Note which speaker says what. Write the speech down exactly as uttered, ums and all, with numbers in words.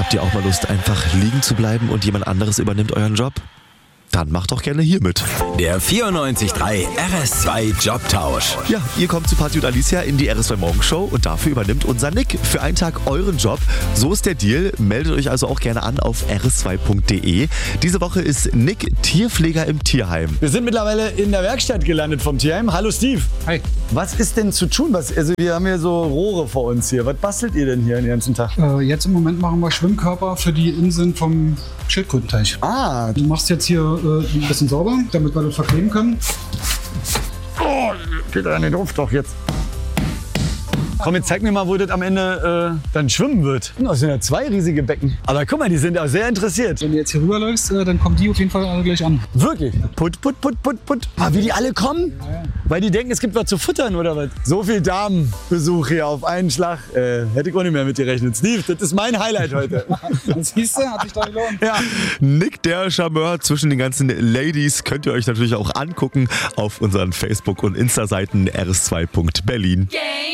Speaker 1: Habt ihr auch mal Lust, einfach liegen zu bleiben und jemand anderes übernimmt euren Job? Dann macht doch gerne hier mit.
Speaker 2: Der vierundneunzig Komma drei R S zwei Jobtausch.
Speaker 1: Ja, ihr kommt zu Party und Alicia in die R S zwei Morgenshow und dafür übernimmt unser Nick für einen Tag euren Job. So ist der Deal. Meldet euch also auch gerne an auf r s zwei punkt d e. Diese Woche ist Nick Tierpfleger im Tierheim.
Speaker 3: Wir sind mittlerweile in der Werkstatt gelandet vom Tierheim. Hallo Steve.
Speaker 4: Hi.
Speaker 3: Was ist denn zu tun? Was, also wir haben hier so Rohre vor uns hier. Was bastelt ihr denn hier den ganzen Tag?
Speaker 4: Äh, jetzt im Moment machen wir Schwimmkörper für die Inseln vom Schildkrötenteich.
Speaker 3: Ah,
Speaker 4: Du machst jetzt hier äh, ein bisschen sauber, damit wir das verkleben können.
Speaker 3: oh, geht an den Ruf doch jetzt. Komm, jetzt zeig mir mal, wo das am Ende äh, dann schwimmen wird. Das sind ja zwei riesige Becken. Aber guck mal, die sind auch sehr interessiert.
Speaker 4: Wenn du jetzt hier rüberläufst, äh, dann kommen die auf jeden Fall alle gleich an.
Speaker 3: Wirklich? Put, put, put, put, put. Ah, wie die alle kommen?
Speaker 4: Ja.
Speaker 3: Weil die denken, es gibt was zu futtern oder was? So viel Damenbesuch hier auf einen Schlag. Äh, hätte ich auch nicht mehr mit gerechnet. Steve, das ist mein Highlight heute.
Speaker 4: Das siehst du, hat sich da gelohnt.
Speaker 3: Ja.
Speaker 1: Nick, der Charmeur zwischen den ganzen Ladies, könnt ihr euch natürlich auch angucken auf unseren Facebook- und Insta-Seiten r s zwei punkt berlin.